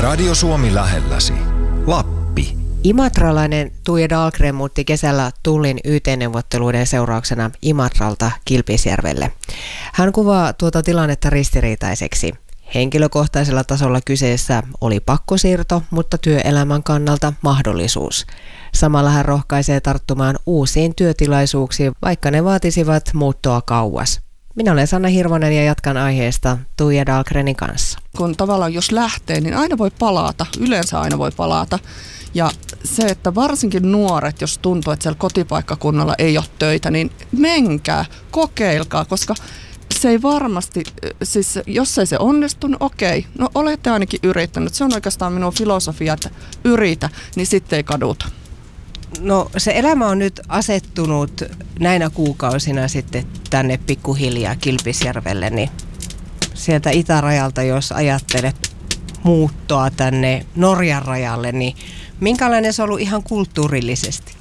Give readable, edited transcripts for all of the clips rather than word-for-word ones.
Radio Suomi lähelläsi. Lappi. Imatralainen Tuija Dahlgren muutti kesällä Tullin YT-neuvotteluiden seurauksena Imatralta Kilpisjärvelle. Hän kuvaa tuota tilannetta ristiriitaiseksi. Henkilökohtaisella tasolla kyseessä oli pakkosiirto, mutta työelämän kannalta mahdollisuus. Samalla hän rohkaisee tarttumaan uusiin työtilaisuuksiin, vaikka ne vaatisivat muuttoa kauas. Minä olen Sanna Hirvonen ja jatkan aiheesta Tuija Dahlgrenin kanssa. Kun tavallaan jos lähtee, niin aina voi palata. Yleensä aina voi palata. Ja se, että varsinkin nuoret, jos tuntuu, että siellä kotipaikkakunnalla ei ole töitä, niin menkää, kokeilkaa, koska se ei varmasti, siis jos ei se onnistu, niin okei, no olette ainakin yrittänyt. Se on oikeastaan minun filosofia, että yritä, niin sitten ei kaduta. No se elämä on nyt asettunut näinä kuukausina sitten tänne pikkuhiljaa Kilpisjärvelle, niin sieltä itärajalta, jos ajattelet muuttoa tänne Norjan rajalle, niin minkälainen se on ollut ihan kulttuurillisesti?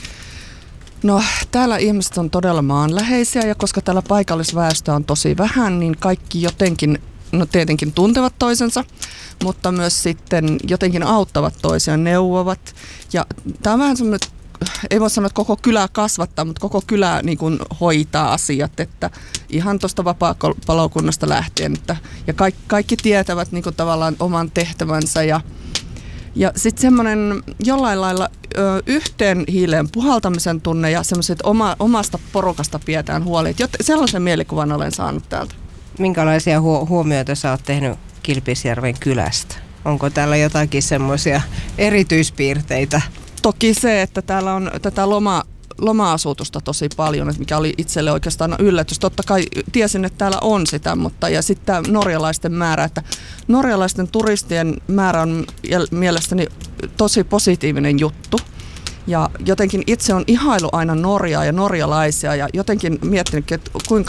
No täällä ihmiset on todella maanläheisiä ja koska täällä paikallisväestöä on tosi vähän, niin kaikki jotenkin, no tietenkin tuntevat toisensa, mutta myös sitten jotenkin auttavat toisiaan, neuvovat. Ja tämä on vähän semmoinen, ei voi sanoa, että koko kylää kasvattaa, mutta koko kylää niin kuin hoitaa asiat, että ihan tuosta vapaa-palokunnasta lähtien. Että, ja kaikki tietävät niin kuin tavallaan oman tehtävänsä ja sitten semmoinen jollain lailla yhteen hiileen puhaltamisen tunne ja semmoiset omasta porukasta pidetään huoli. Sellaisen mielikuvan olen saanut täältä. Minkälaisia huomioita sä oot tehnyt Kilpisjärven kylästä? Onko täällä jotakin semmoisia erityispiirteitä? Toki se, että täällä on tätä loma-asutusta tosi paljon, mikä oli itselle oikeastaan yllätys. Totta kai tiesin, että täällä on sitä, mutta ja sitten tämä norjalaisten määrä, että norjalaisten turistien määrä on mielestäni tosi positiivinen juttu. Ja jotenkin itse on ihailu aina Norjaa ja norjalaisia ja jotenkin miettinyt, että kuinka